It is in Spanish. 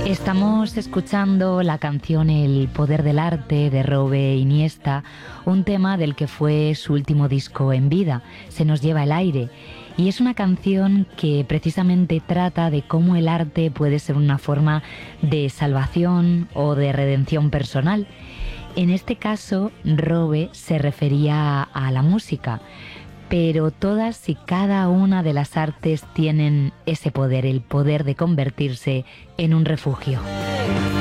Estamos escuchando la canción El poder del arte de Robe Iniesta, un tema del que fue su último disco en vida, Se nos lleva el aire. Y es una canción que precisamente trata de cómo el arte puede ser una forma de salvación o de redención personal. En este caso, Robe se refería a la música, pero todas y cada una de las artes tienen ese poder, el poder de convertirse en un refugio.